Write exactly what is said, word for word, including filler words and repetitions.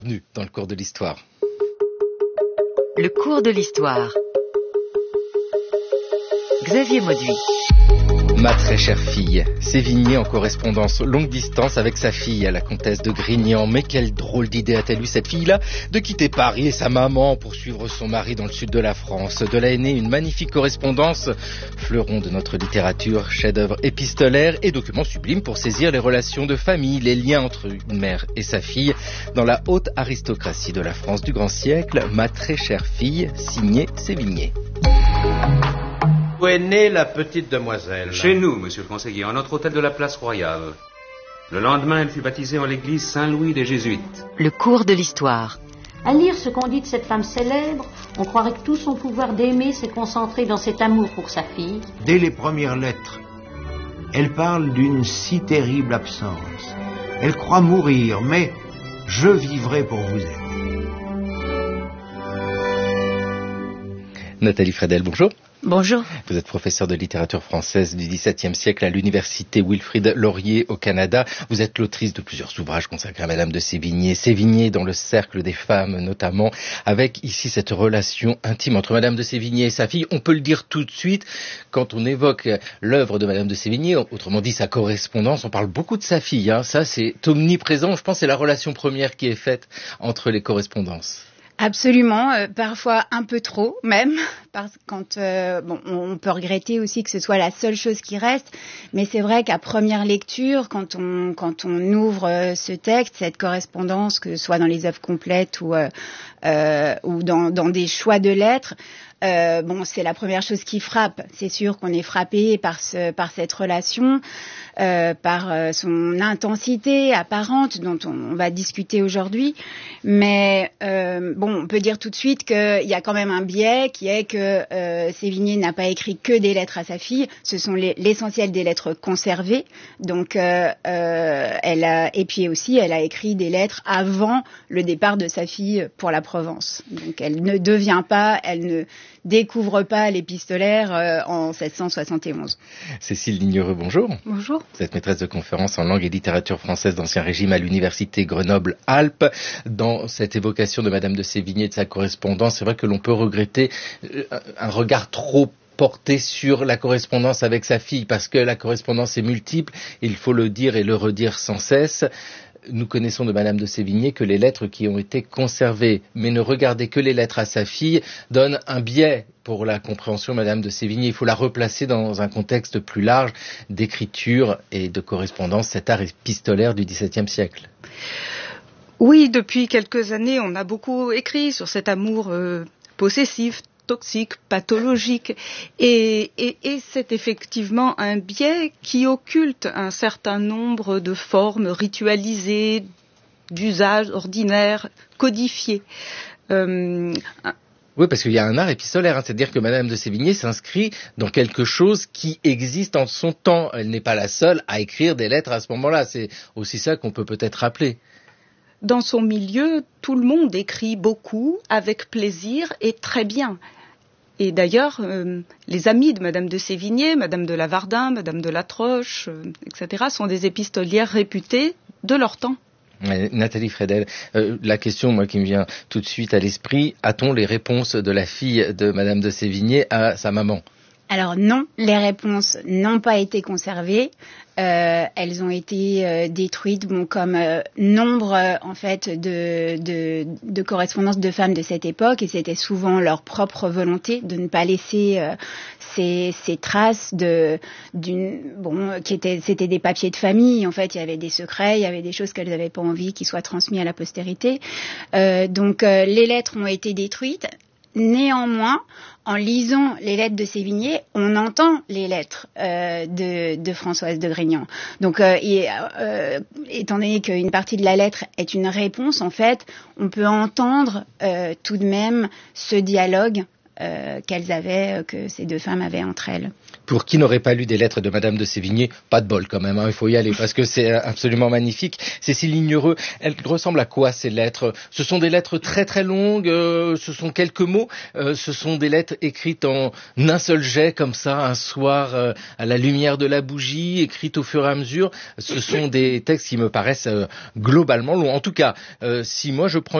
Bienvenue dans le cours de l'histoire. Le cours de l'histoire. Xavier Mauduit. Ma très chère fille, Sévigné en correspondance longue distance avec sa fille, la comtesse de Grignan. Mais quelle drôle d'idée a-t-elle eu cette fille-là de quitter Paris et sa maman pour suivre son mari dans le sud de la France. De là est née une magnifique correspondance, fleuron de notre littérature, chef-d'œuvre épistolaire et document sublime pour saisir les relations de famille, les liens entre une mère et sa fille dans la haute aristocratie de la France du grand siècle. Ma très chère fille, signée Sévigné. Où est née la petite demoiselle? Chez nous, monsieur le conseiller, en notre hôtel de la Place Royale. Le lendemain, elle fut baptisée en l'église Saint-Louis des Jésuites. Le cours de l'histoire. À lire ce qu'on dit de cette femme célèbre, on croirait que tout son pouvoir d'aimer s'est concentré dans cet amour pour sa fille. Dès les premières lettres, elle parle d'une si terrible absence. Elle croit mourir, mais je vivrai pour vous aimer. Nathalie Fredel, bonjour. Bonjour. Vous êtes professeur de littérature française du dix-septième siècle à l'université Wilfrid Laurier au Canada. Vous êtes l'autrice de plusieurs ouvrages consacrés à Madame de Sévigné. Sévigné dans le cercle des femmes notamment, avec ici cette relation intime entre Madame de Sévigné et sa fille. On peut le dire tout de suite, quand on évoque l'œuvre de Madame de Sévigné, autrement dit sa correspondance, on parle beaucoup de sa fille. Hein. Ça c'est omniprésent, je pense que c'est la relation première qui est faite entre les correspondances. Absolument, euh, parfois un peu trop même, parce que quand euh, bon, on peut regretter aussi que ce soit la seule chose qui reste, mais c'est vrai qu'à première lecture, quand on quand on ouvre euh, ce texte, cette correspondance, que ce soit dans les œuvres complètes ou euh, euh, ou dans dans des choix de lettres, euh, bon, c'est la première chose qui frappe. C'est sûr qu'on est frappé par ce par cette relation, euh, par euh, son intensité apparente dont on, on va discuter aujourd'hui, mais euh, bon. On peut dire tout de suite qu'il y a quand même un biais qui est que euh, Sévigné n'a pas écrit que des lettres à sa fille. Ce sont les, l'essentiel des lettres conservées. Donc, euh, euh, elle a, et puis aussi, elle a écrit des lettres avant le départ de sa fille pour la Provence. Donc, elle ne devient pas, elle ne découvre pas l'épistolaire euh, en sept cent soixante et onze. Cécile Lignereux, bonjour. Bonjour. Vous êtes maîtresse de conférences en langue et littérature française d'Ancien Régime à l'université Grenoble-Alpes. Dans cette évocation de Madame de Sévigné et de sa correspondance, c'est vrai que l'on peut regretter un regard trop porté sur la correspondance avec sa fille, parce que la correspondance est multiple, il faut le dire et le redire sans cesse. Nous connaissons de Madame de Sévigné que les lettres qui ont été conservées, mais ne regardez que les lettres à sa fille, donnent un biais pour la compréhension de Madame de Sévigné. Il faut la replacer dans un contexte plus large d'écriture et de correspondance, cet art épistolaire du dix-septième siècle. Oui, depuis quelques années, on a beaucoup écrit sur cet amour euh, possessif, toxique, pathologique, et, et, et c'est effectivement un biais qui occulte un certain nombre de formes ritualisées, d'usages ordinaires, codifiés. Euh, Oui, parce qu'il y a un art épistolaire, hein, c'est-à-dire que Madame de Sévigné s'inscrit dans quelque chose qui existe en son temps. Elle n'est pas la seule à écrire des lettres à ce moment-là. C'est aussi ça qu'on peut peut-être rappeler. Dans son milieu, tout le monde écrit beaucoup, avec plaisir et très bien. Et d'ailleurs, euh, les amis de Madame de Sévigné, Madame de Lavardin, Madame de Latroche, euh, et cetera, sont des épistolières réputées de leur temps. Nathalie Fredel, euh, la question moi qui me vient tout de suite à l'esprit, a-t-on les réponses de la fille de Madame de Sévigné à sa maman ? Alors non, les réponses n'ont pas été conservées. Euh, elles ont été euh, détruites, bon, comme euh, nombre euh, en fait de, de, de correspondances de femmes de cette époque, et c'était souvent leur propre volonté de ne pas laisser euh, ces, ces traces de d'une bon qui étaient c'était des papiers de famille. En fait, il y avait des secrets, il y avait des choses qu'elles n'avaient pas envie qui soient transmises à la postérité. Euh, donc euh, les lettres ont été détruites. Néanmoins, en lisant les lettres de Sévigné, on entend les lettres euh, de, de Françoise de Grignan. Donc, euh, et, euh, étant donné qu'une partie de la lettre est une réponse, en fait, on peut entendre euh, tout de même ce dialogue euh, qu'elles avaient, que ces deux femmes avaient entre elles. Pour qui n'aurait pas lu des lettres de Madame de Sévigné, pas de bol quand même, hein, il faut y aller parce que c'est absolument magnifique. Cécile Lignereux, elles ressemblent à quoi ces lettres? Ce sont des lettres très très longues, euh, ce sont quelques mots, euh, ce sont des lettres écrites en un seul jet comme ça, un soir euh, à la lumière de la bougie, écrites au fur et à mesure. Ce sont des textes qui me paraissent euh, globalement longs. En tout cas, euh, si moi je prends